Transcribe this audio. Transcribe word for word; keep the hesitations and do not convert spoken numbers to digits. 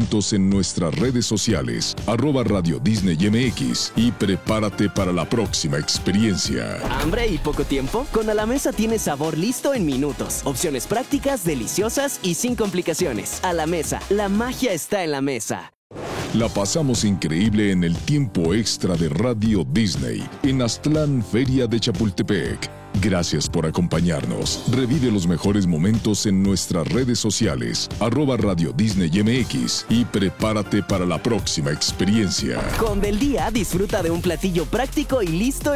momentos en nuestras redes sociales, arroba Radio Disney M X, y prepárate para la próxima experiencia. ¿Hambre y poco tiempo? Con A la Mesa tienes sabor listo en minutos. Opciones prácticas, deliciosas y sin complicaciones. A la Mesa, la magia está en la mesa. La pasamos increíble en el tiempo extra de Radio Disney en Aztlán, Feria de Chapultepec. Gracias por acompañarnos. Revive los mejores momentos en nuestras redes sociales, arroba Radio Disney M X, y prepárate para la próxima experiencia. Con Del Día disfruta de un platillo práctico y listo